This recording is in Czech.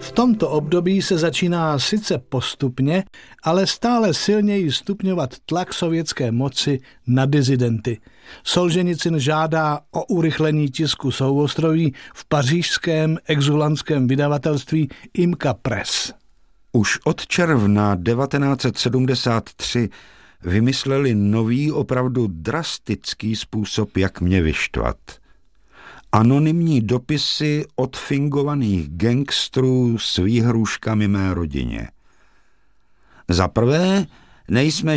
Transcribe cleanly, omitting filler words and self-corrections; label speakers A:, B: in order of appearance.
A: V tomto období se začíná sice postupně, ale stále silněji stupňovat tlak sovětské moci na dizidenty. Solženicyn žádá o urychlení tisku souostroví v pařížském exulantském vydavatelství Imka Press.
B: Už od června 1973 vymysleli nový, opravdu drastický způsob, jak mě vyštvat. Anonymní dopisy od fingovaných gangstrů s výhrůžkami mé rodině. Za prvé, nejsme